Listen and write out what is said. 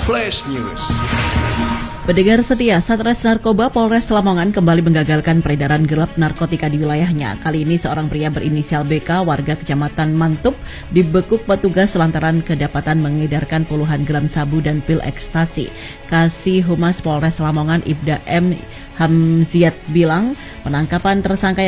Flash News. Pendengar setia, Satres Narkoba Polres Lamongan kembali menggagalkan peredaran gelap narkotika di wilayahnya. Kali ini seorang pria berinisial BK, warga Kecamatan Mantup, dibekuk petugas lantaran kedapatan mengedarkan puluhan gram sabu dan pil ekstasi. Kasih Humas Polres Lamongan Ibda M. Hamziat bilang, penangkapan tersangka